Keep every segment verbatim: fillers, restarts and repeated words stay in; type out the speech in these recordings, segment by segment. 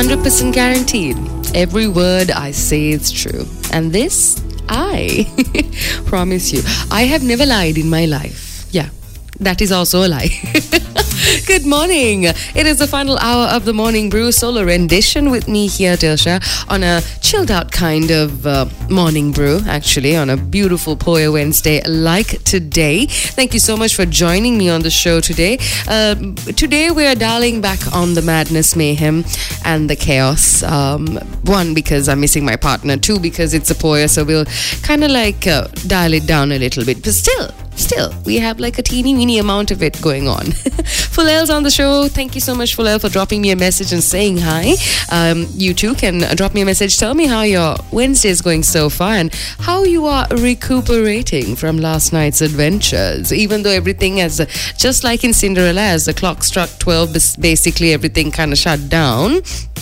hundred percent guaranteed. Every word I say is true. And this, I promise you, I have never lied in my life. Yeah, that is also a lie. Good morning. It is the final hour of the Morning Brew solo rendition with me here, Dilsha, on a chilled out kind of uh, morning brew, actually, on a beautiful Poya Wednesday like today. Thank you so much for joining me on the show today. Uh, today we are dialing back on the madness, mayhem, and the chaos. Um, one, because I'm missing my partner. Two, because it's a Poya, so we'll kind of like uh, dial it down a little bit. But still, Still, we have like a teeny weeny amount of it going on. Fulel's on the show. Thank you so much, Fulel, for dropping me a message and saying hi. Um, you too can drop me a message. Tell me how your Wednesday is going so far and how you are recuperating from last night's adventures. Even though everything has, uh, just like in Cinderella, as the clock struck twelve, basically everything kind of shut down.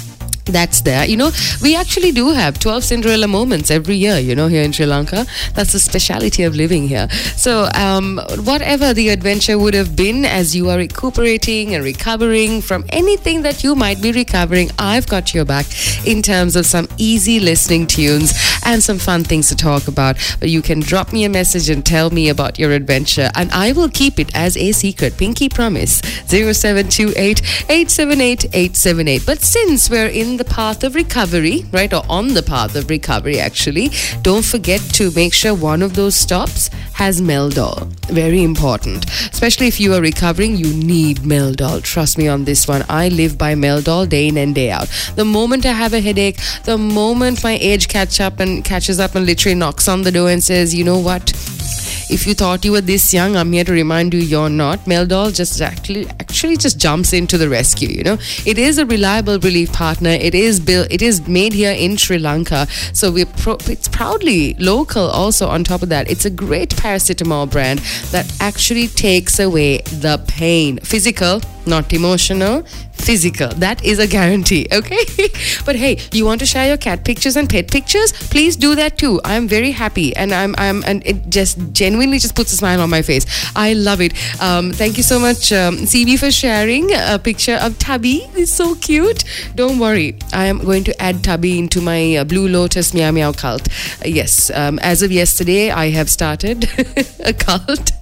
That's there. You know, we actually do have twelve Cinderella moments every year, you know, here in Sri Lanka. That's the speciality of living here. So, um, whatever the adventure would have been as you are recuperating and recovering from anything that you might be recovering, I've got your back in terms of some easy listening tunes and some fun things to talk about. But you can drop me a message and tell me about your adventure, and I will keep it as a secret. Pinky promise. zero seven two eight, eight seven eight, eight seven eight. But since we're in the path of recovery, right, or on the path of recovery actually, don't forget to make sure one of those stops has Meldol. Very important. Especially if you are recovering, you need Meldol. Trust me on this one. I live by Meldol day in and day out. The moment I have a headache, the moment my age catch up and catches up and literally knocks on the door and says, you know what, if you thought you were this young, I'm here to remind you you're not. Meldol just actually actually just jumps into the rescue, you know. It is a reliable relief partner. It is built, it is made here in Sri Lanka. So we're pro- it's proudly local also on top of that. It's a great paracetamol brand that actually takes away the pain. Physical, not emotional. Physical. That is a guarantee, okay? But hey, you want to share your cat pictures and pet pictures? Please do that too. I'm very happy, and I'm I'm and it just genuinely just puts a smile on my face. I love it. Um, thank you so much, um, C B, for sharing a picture of Tubby. It's so cute. Don't worry, I am going to add Tubby into my uh, Blue Lotus Meow Meow cult. Uh, yes, um, as of yesterday, I have started a cult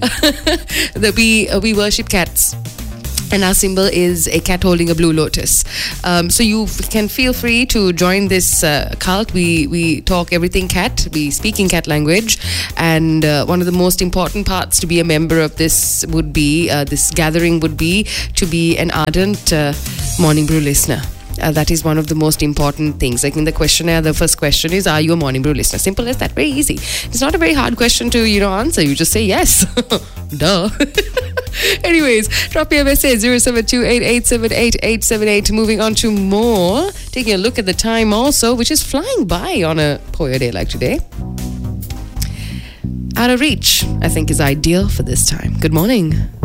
that we uh, we worship cats. And our symbol is a cat holding a blue lotus. Um, so you f- can feel free to join this uh, cult. We we talk everything cat. We speak in cat language. And uh, one of the most important parts to be a member of this would be, uh, this gathering would be to be an ardent uh, Morning Brew listener. Uh, that is one of the most important things. Like in the questionnaire, the first question is, are you a Morning Brew listener? Simple as that. Very easy. It's not a very hard question to, you know, answer. You just say yes. Duh. Anyways, drop me a message, zero seven two eight, eight seven eight, eight seven eight. Moving on to more. Taking a look at the time also, which is flying by on a Poya day like today. Out of reach, I think, is ideal for this time. Good morning.